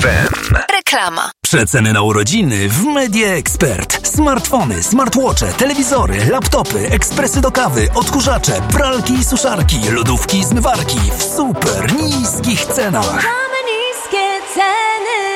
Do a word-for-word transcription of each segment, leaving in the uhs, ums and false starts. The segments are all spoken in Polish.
F M. Reklama. Przeceny na urodziny w Media Expert. Smartfony, smartwatche, telewizory, laptopy, ekspresy do kawy, odkurzacze, pralki i suszarki, lodówki i zmywarki w super niskich cenach. Mamy niskie ceny.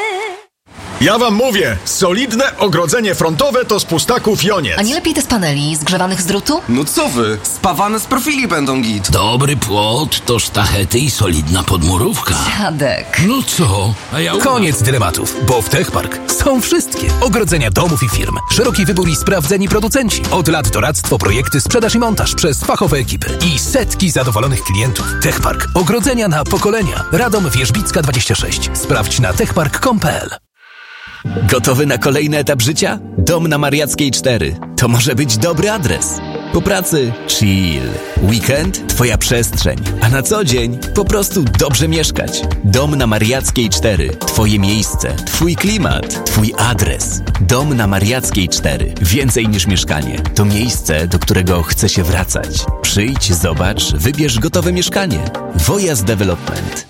Ja wam mówię, solidne ogrodzenie frontowe to z Pustaków Joniec. A nie lepiej te z paneli zgrzewanych z drutu? No co wy? Spawane z profili będą git. Dobry płot to sztachety i solidna podmurówka. Dziadek. No co? A ja Koniec dylematów, bo w Techpark są wszystkie ogrodzenia domów i firm. Szeroki wybór i sprawdzeni producenci. Od lat doradztwo, projekty, sprzedaż i montaż przez fachowe ekipy. I setki zadowolonych klientów. Techpark. Ogrodzenia na pokolenia. Radom Wierzbicka dwadzieścia sześć. Sprawdź na techpark kropka com kropka p l. Gotowy na kolejny etap życia? Dom na Mariackiej cztery. To może być dobry adres. Po pracy chill. Weekend twoja przestrzeń. A na co dzień po prostu dobrze mieszkać. Dom na Mariackiej cztery. Twoje miejsce. Twój klimat. Twój adres. Dom na Mariackiej cztery. Więcej niż mieszkanie. To miejsce, do którego chce się wracać. Przyjdź, zobacz, wybierz gotowe mieszkanie. Wojas Development.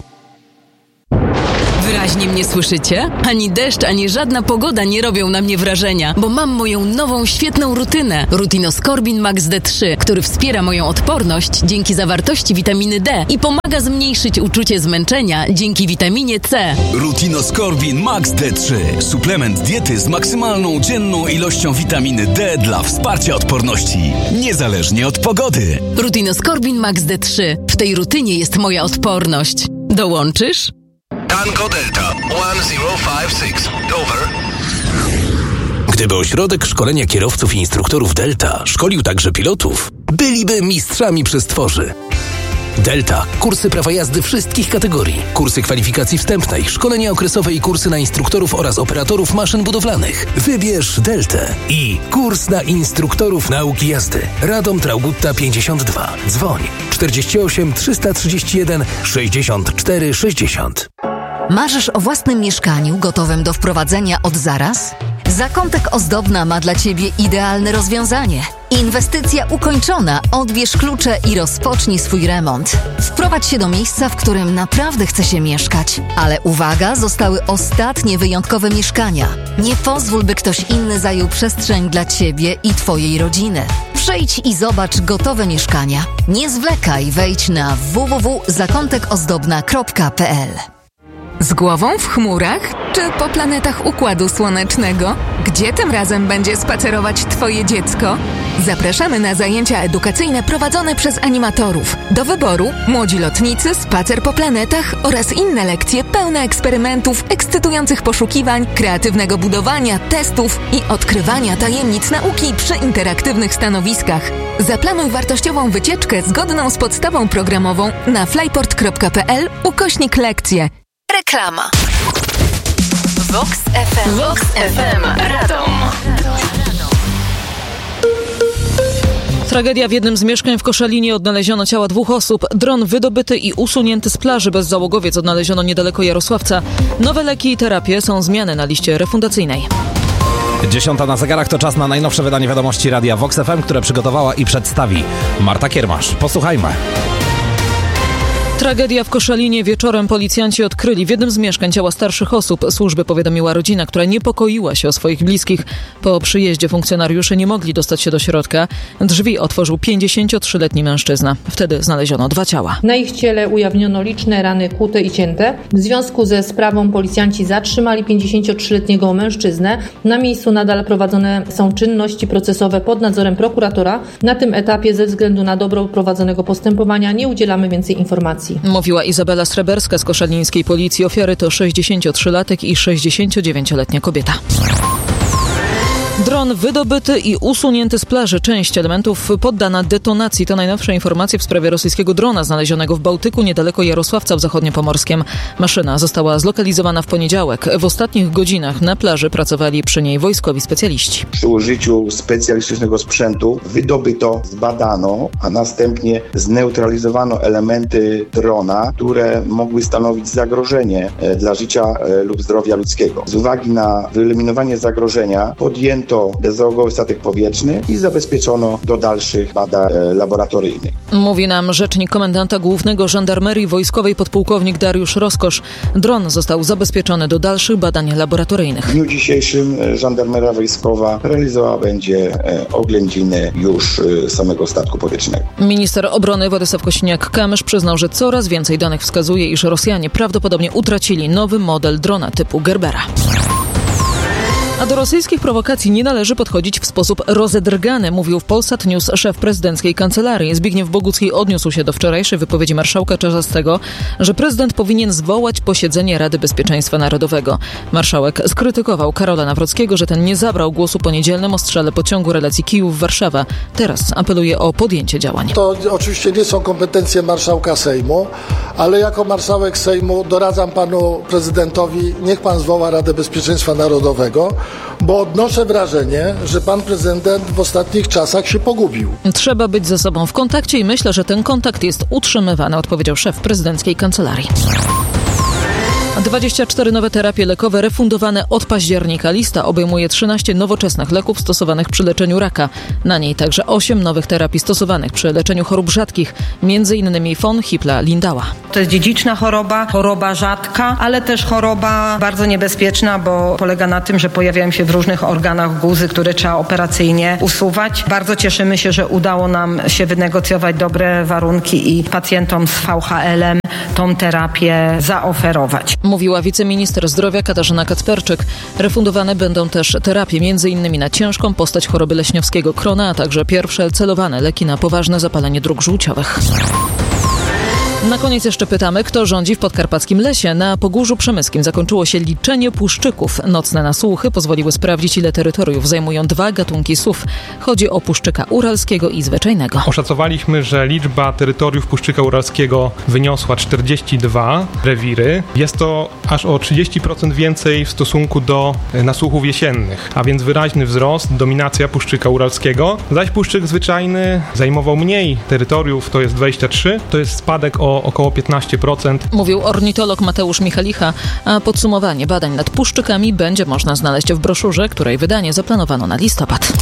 Wyraźnie mnie słyszycie? Ani deszcz, ani żadna pogoda nie robią na mnie wrażenia, bo mam moją nową, świetną rutynę. Rutinoskorbin Max D trzy, który wspiera moją odporność dzięki zawartości witaminy D i pomaga zmniejszyć uczucie zmęczenia dzięki witaminie C. Rutinoskorbin Max D trzy. Suplement diety z maksymalną dzienną ilością witaminy D dla wsparcia odporności, niezależnie od pogody. Rutinoskorbin Max D trzy. W tej rutynie jest moja odporność. Dołączysz? Tango Delta jeden zero pięć sześć. Over. Gdyby ośrodek szkolenia kierowców i instruktorów Delta szkolił także pilotów, byliby mistrzami przestworzy. Delta. Kursy prawa jazdy wszystkich kategorii. Kursy kwalifikacji wstępnej, szkolenia okresowe i kursy na instruktorów oraz operatorów maszyn budowlanych. Wybierz Deltę i kurs na instruktorów nauki jazdy. Radom Traugutta pięćdziesiąt dwa. Dzwoń czterdzieści osiem trzysta trzydzieści jeden sześćdziesiąt cztery sześćdziesiąt. Marzysz o własnym mieszkaniu gotowym do wprowadzenia od zaraz? Zakątek Ozdobna ma dla Ciebie idealne rozwiązanie. Inwestycja ukończona, odbierz klucze i rozpocznij swój remont. Wprowadź się do miejsca, w którym naprawdę chce się mieszkać. Ale uwaga, zostały ostatnie wyjątkowe mieszkania. Nie pozwól, by ktoś inny zajął przestrzeń dla Ciebie i Twojej rodziny. Przyjdź i zobacz gotowe mieszkania. Nie zwlekaj, wejdź na w w w kropka zakątek ozdobna kropka p l. Z głową w chmurach czy po planetach Układu Słonecznego? Gdzie tym razem będzie spacerować Twoje dziecko? Zapraszamy na zajęcia edukacyjne prowadzone przez animatorów. Do wyboru młodzi lotnicy, spacer po planetach oraz inne lekcje pełne eksperymentów, ekscytujących poszukiwań, kreatywnego budowania, testów i odkrywania tajemnic nauki przy interaktywnych stanowiskach. Zaplanuj wartościową wycieczkę zgodną z podstawą programową na flyport kropka p l ukośnik lekcje. Reklama. Vox F M. Vox F M. Radom. Tragedia w jednym z mieszkań w Koszalinie. Odnaleziono ciała dwóch osób. Dron wydobyty i usunięty z plaży. Bezzałogowiec odnaleziono niedaleko Jarosławca. Nowe leki i terapie są zmiany na liście refundacyjnej. Dziesiąta na zegarach to czas na najnowsze wydanie wiadomości Radia Vox F M, które przygotowała i przedstawi Marta Kiermasz. Posłuchajmy. Tragedia w Koszalinie. Wieczorem policjanci odkryli w jednym z mieszkań ciała starszych osób. Służby powiadomiła rodzina, która niepokoiła się o swoich bliskich. Po przyjeździe funkcjonariusze nie mogli dostać się do środka. Drzwi otworzył pięćdziesięciotrzyletni mężczyzna. Wtedy znaleziono dwa ciała. Na ich ciele ujawniono liczne rany kłute i cięte. W związku ze sprawą policjanci zatrzymali pięćdziesięciotrzyletniego mężczyznę. Na miejscu nadal prowadzone są czynności procesowe pod nadzorem prokuratora. Na tym etapie ze względu na dobro prowadzonego postępowania nie udzielamy więcej informacji. Mówiła Izabela Sreberska z koszalińskiej policji. Ofiary to sześćdziesięciotrzylatek i sześćdziesięciodziewięcioletnia kobieta. Dron wydobyty i usunięty z plaży. Część elementów poddana detonacji. To najnowsze informacje w sprawie rosyjskiego drona znalezionego w Bałtyku niedaleko Jarosławca w Zachodniopomorskiem. Maszyna została zlokalizowana w poniedziałek. W ostatnich godzinach na plaży pracowali przy niej wojskowi specjaliści. Przy użyciu specjalistycznego sprzętu wydobyto, zbadano, a następnie zneutralizowano elementy drona, które mogły stanowić zagrożenie dla życia lub zdrowia ludzkiego. Z uwagi na wyeliminowanie zagrożenia podjęto podjęto bezzałogowy statek powietrzny i zabezpieczono do dalszych badań e, laboratoryjnych. Mówi nam rzecznik komendanta głównego Żandarmerii Wojskowej podpułkownik Dariusz Roskosz. Dron został zabezpieczony do dalszych badań laboratoryjnych. W dniu dzisiejszym Żandarmeria Wojskowa realizowała będzie e, oględziny już e, samego statku powietrznego. Minister obrony Władysław Kosiniak-Kamysz przyznał, że coraz więcej danych wskazuje, iż Rosjanie prawdopodobnie utracili nowy model drona typu Gerbera. A do rosyjskich prowokacji nie należy podchodzić w sposób rozedrgany, mówił w Polsat News szef prezydenckiej kancelarii. Zbigniew Bogucki odniósł się do wczorajszej wypowiedzi marszałka Czarzastego, że prezydent powinien zwołać posiedzenie Rady Bezpieczeństwa Narodowego. Marszałek skrytykował Karola Nawrockiego, że ten nie zabrał głosu po niedzielnym ostrzale pociągu relacji Kijów-Warszawa. Teraz apeluje o podjęcie działań. To oczywiście nie są kompetencje marszałka Sejmu, ale jako marszałek Sejmu doradzam panu prezydentowi, niech pan zwoła Radę Bezpieczeństwa Narodowego, bo odnoszę wrażenie, że pan prezydent w ostatnich czasach się pogubił. Trzeba być ze sobą w kontakcie i myślę, że ten kontakt jest utrzymywany, odpowiedział szef prezydenckiej kancelarii. dwadzieścia cztery nowe terapie lekowe refundowane od października. Lista obejmuje trzynaście nowoczesnych leków stosowanych przy leczeniu raka. Na niej także osiem nowych terapii stosowanych przy leczeniu chorób rzadkich, między innymi von Hippla-Lindauer. To jest dziedziczna choroba, choroba rzadka, ale też choroba bardzo niebezpieczna, bo polega na tym, że pojawiają się w różnych organach guzy, które trzeba operacyjnie usuwać. Bardzo cieszymy się, że udało nam się wynegocjować dobre warunki i pacjentom z V H L-em tą terapię zaoferować. Mówiła wiceminister zdrowia Katarzyna Kacperczyk. Refundowane będą też terapie między innymi na ciężką postać choroby leśniowskiego Crohna, a także pierwsze celowane leki na poważne zapalenie dróg żółciowych. Na koniec jeszcze pytamy, kto rządzi w podkarpackim lesie. Na Pogórzu Przemyskim zakończyło się liczenie puszczyków. Nocne nasłuchy pozwoliły sprawdzić, ile terytoriów zajmują dwa gatunki sów. Chodzi o puszczyka uralskiego i zwyczajnego. Oszacowaliśmy, że liczba terytoriów puszczyka uralskiego wyniosła czterdzieści dwa rewiry. Jest to aż o trzydzieści procent więcej w stosunku do nasłuchów jesiennych, a więc wyraźny wzrost, dominacja puszczyka uralskiego. Zaś puszczyk zwyczajny zajmował mniej terytoriów, to jest dwadzieścia trzy, to jest spadek o około piętnaście procent. Mówił ornitolog Mateusz Michalicha, a podsumowanie badań nad puszczykami będzie można znaleźć w broszurze, której wydanie zaplanowano na listopad.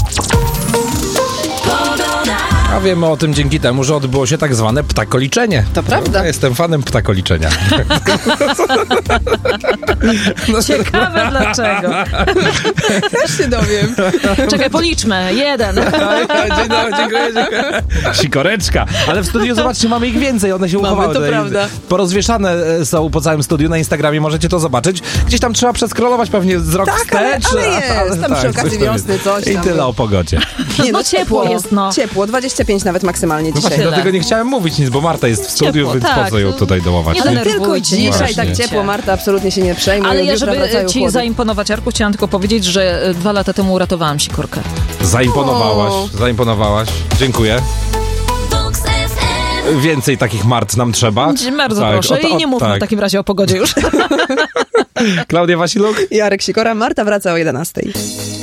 A wiemy o tym dzięki temu, że odbyło się tak zwane ptakoliczenie. To prawda. Ja jestem fanem ptakoliczenia. No, ciekawe dlaczego. Też się dowiem. Czekaj, policzmy. Jeden. Dzień dobry, dziękuję, dziękuję. Sikoreczka. Ale w studiu, zobaczcie, mamy ich więcej. One się uchowały. To prawda. Porozwieszane są po całym studiu na Instagramie. Możecie to zobaczyć. Gdzieś tam trzeba przeskrolować pewnie z rok tak, wstecz. Ale, ale jest. Ale, tam tak, przy okazji wiosny coś tam. I tyle o pogodzie. Nie, no, no ciepło jest, no. Ciepło, dwadzieścia pięć nawet maksymalnie dzisiaj. No dlatego nie chciałem mówić nic, bo Marta jest w studiu, ciepło, więc tak. Po co ją tutaj dołować? Nie, ale tylko dzisiaj właśnie. Tak ciepło, Marta, absolutnie się nie przejmuje. Ale ja, żeby ci chłody. zaimponować, Arku, chciałam tylko powiedzieć, że dwa lata temu uratowałam sikorkę. Zaimponowałaś, o. zaimponowałaś. Dziękuję. Więcej takich Mart nam trzeba. Bardzo tak. proszę. O, o, I nie mówmy tak. w takim razie o pogodzie już. Klaudia Wasiluk. Jarek Sikora. Marta wraca o jedenastej.